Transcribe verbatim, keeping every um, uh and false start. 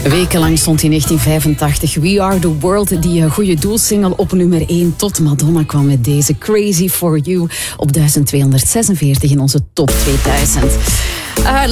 Wekenlang stond in negentien vijfentachtig We Are The World, die goede doelsingle, op nummer één. Tot Madonna kwam met deze Crazy For You op duizend tweehonderdzesenveertig in onze top tweeduizend. Uh,